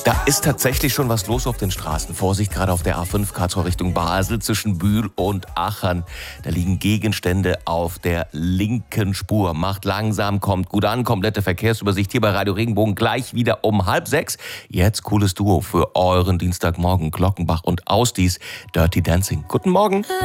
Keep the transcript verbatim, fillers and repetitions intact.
Da ist tatsächlich schon was los auf den Straßen. Vorsicht, gerade auf der A fünf Karlsruhe Richtung Basel zwischen Bühl und Aachen. Da liegen Gegenstände auf der linken Spur. Macht langsam, kommt gut an. Komplette Verkehrsübersicht hier bei Radio Regenbogen gleich wieder um halb sechs. Jetzt cooles Duo für euren Dienstagmorgen. Glockenbach und Ausdies Dirty Dancing. Guten Morgen.